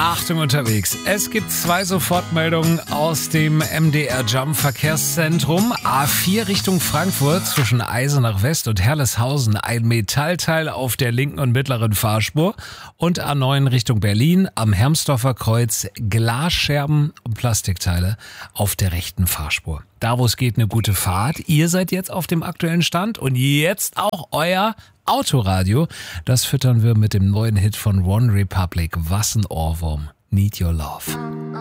Achtung unterwegs. Es gibt 2 Sofortmeldungen aus dem MDR Jump Verkehrszentrum. A4 Richtung Frankfurt zwischen Eisenach West und Herleshausen ein Metallteil auf der linken und mittleren Fahrspur. Und A9 Richtung Berlin am Hermsdorfer Kreuz Glasscherben und Plastikteile auf der rechten Fahrspur. Da wo es geht, eine gute Fahrt. Ihr seid jetzt auf dem aktuellen Stand und jetzt auch euer Autoradio. Das füttern wir mit dem neuen Hit von One Republic. Was ein Ohrwurm. Need Your Love.